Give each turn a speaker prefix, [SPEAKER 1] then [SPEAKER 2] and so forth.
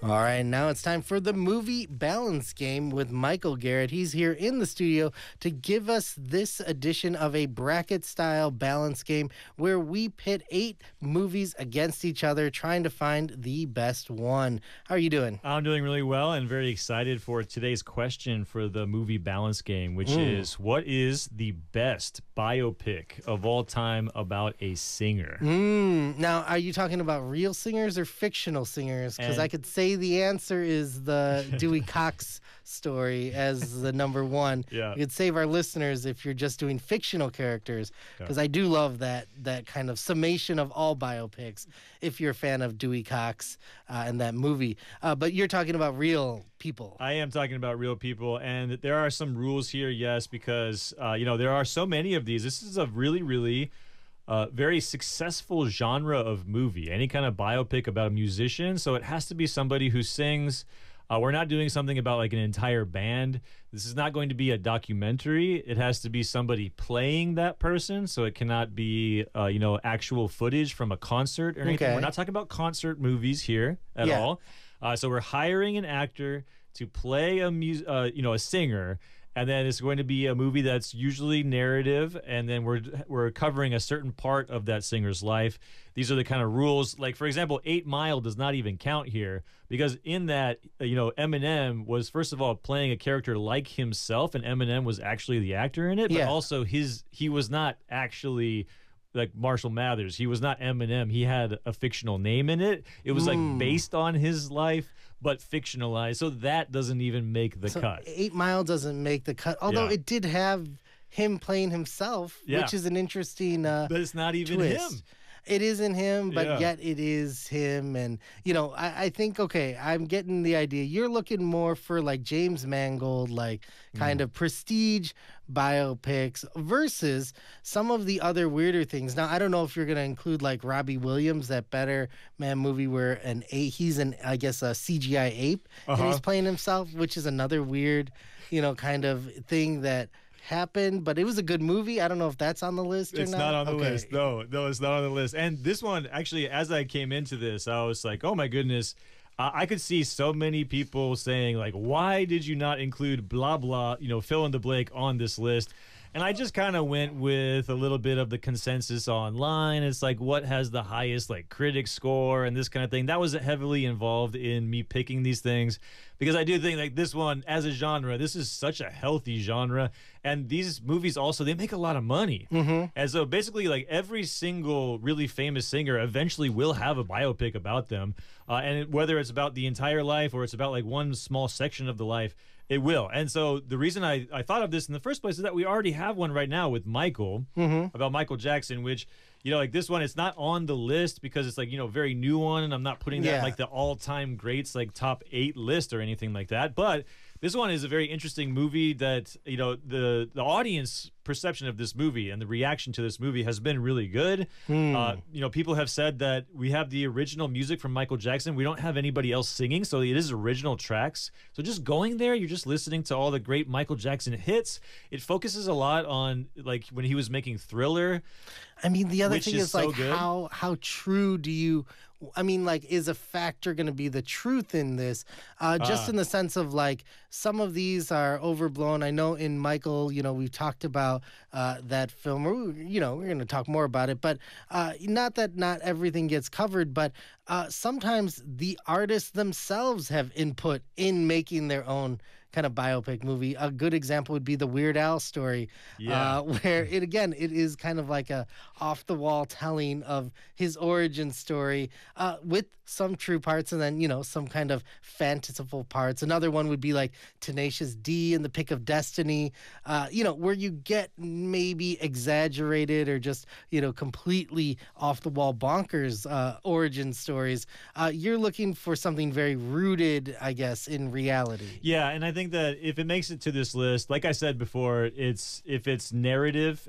[SPEAKER 1] All right, now it's time for the movie balance game with Michael Garrett. He's here in the studio to give us this edition of a bracket-style balance game where we pit 8 movies against each other, trying to find the best one. How are you doing?
[SPEAKER 2] I'm doing really well and very excited for today's question for the movie balance game, which is, what is the best biopic of all time about a singer?
[SPEAKER 1] Now, are you talking about real singers or fictional singers? Because I could say the answer is the Dewey Cox story as the number one.
[SPEAKER 2] Yeah.
[SPEAKER 1] You could save our listeners if you're just doing fictional characters, because I do love that kind of summation of all biopics if you're a fan of Dewey Cox and that movie. But you're talking about real people.
[SPEAKER 2] I am talking about real people, and there are some rules here, yes, because there are so many of these. This is a really very successful genre of movie, any kind of biopic about a musician. So it has to be somebody who sings. We're not doing something about like an entire band. This is not going to be a documentary. It has to be somebody playing that person. So it cannot be, actual footage from a concert or anything.
[SPEAKER 1] Okay.
[SPEAKER 2] We're not talking about concert movies here at all. So we're hiring an actor to play a singer. And then it's going to be a movie that's usually narrative, and then we're covering a certain part of that singer's life. These are the kind of rules. Like, for example, 8 Mile does not even count here, because in that, Eminem was, first of all, playing a character like himself, and Eminem was actually the actor in it, but also he was not actually like Marshall Mathers. He was not Eminem. He had a fictional name in it. It was like based on his life, but fictionalized. So that doesn't even make the cut.
[SPEAKER 1] 8 Mile doesn't make the cut, although it did have him playing himself, which is an interesting
[SPEAKER 2] but it's not even
[SPEAKER 1] twist.
[SPEAKER 2] him.
[SPEAKER 1] It isn't him, but yet it is him. And, I think, okay, I'm getting the idea. You're looking more for like James Mangold, like kind of prestige biopics versus some of the other weirder things. Now, I don't know if you're going to include like Robbie Williams, that Better Man movie where he's I guess a CGI ape and he's playing himself, which is another weird, kind of thing that happened, but it was a good movie. I don't know if that's on the list or
[SPEAKER 2] it's
[SPEAKER 1] not.
[SPEAKER 2] It's not on the list. No, it's not on the list. And this one, actually, as I came into this, I was like, oh my goodness, I could see so many people saying, like, why did you not include blah, blah, fill in the blank on this list? And I just kind of went with a little bit of the consensus online. It's like, what has the highest like critic score and this kind of thing. That was heavily involved in me picking these things, because I do think like this one as a genre, this is such a healthy genre. And these movies also, they make a lot of money. And so basically like every single really famous singer eventually will have a biopic about them. And whether it's about the entire life or it's about like one small section of the life, it will. And so the reason I thought of this in the first place is that we already have one right now with Michael, about Michael Jackson, which, like this one, it's not on the list because it's like, very new one. And I'm not putting that in like the all-time greats, like top 8 list or anything like that. But this one is a very interesting movie that, the audience perception of this movie and the reaction to this movie has been really good. People have said that we have the original music from Michael Jackson. We don't have anybody else singing, so it is original tracks. So just going there, you're just listening to all the great Michael Jackson hits. It focuses a lot on like when he was making Thriller.
[SPEAKER 1] I mean, the other
[SPEAKER 2] which
[SPEAKER 1] thing is
[SPEAKER 2] so
[SPEAKER 1] like
[SPEAKER 2] good.
[SPEAKER 1] how true do you? I mean, like, is a factor going to be the truth in this? Just in the sense of like some of these are overblown. I know in Michael, we've talked about that film. We're going to talk more about it, but not that not everything gets covered, but sometimes the artists themselves have input in making their own kind of biopic movie. A good example would be the Weird Al story, where it is kind of like a off the wall telling of his origin story with some true parts and then, some kind of fanciful parts. Another one would be like Tenacious D and The Pick of Destiny, where you get maybe exaggerated or just, completely off the wall bonkers origin stories. You're looking for something very rooted, I guess, in reality.
[SPEAKER 2] Yeah, and I think that if it makes it to this list, like I said before, if it's narrative